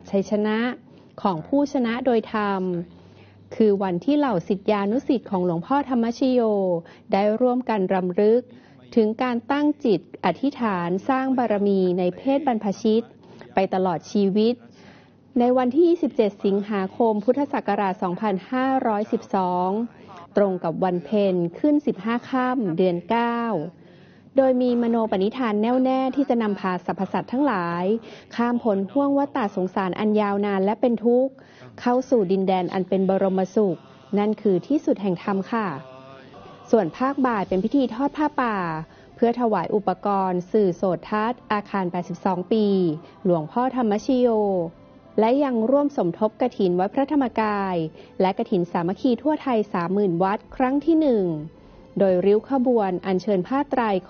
ชัยชนะของผู้ชนะโดยธรรมคือวันที่เหล่าศิษยานุศิษย์ของหลวงพ่อธรรมชโยได้ร่วมกันรำลึกถึงการตั้งจิตอธิษฐานสร้างบารมีในเพศบรรพชิตไปตลอดชีวิตในวันที่ 27 สิงหาคม พุทธศักราช 2512 ตรงกับวันเพ็ญขึ้น 15 ค่ำเดือน 9 โดยมีมโนปณิธานแน่วแน่ที่จะนำพาสรรพสัตว์ทั้งหลายข้ามพ้นห้วงวัฏฏะสงสารอันยาวนานและเป็นทุกข์เข้าสู่ดินแดนอันเป็นบรมสุขนั่นคือที่สุดแห่งธรรมค่ะส่วนภาคบ่ายเป็นพิธีทอดผ้าป่าเพื่อถวายอุปกรณ์สื่อโสตทัศน์อาคาร 82 ปีหลวงพ่อธรรมชโยและยังร่วมสมทบกฐินวัดพระธรรมกายและกฐินสามัคคีทั่วไทย 30,000 วัดครั้งที่ 1 โดยริ้วขบวนอัญเชิญผ้าไตร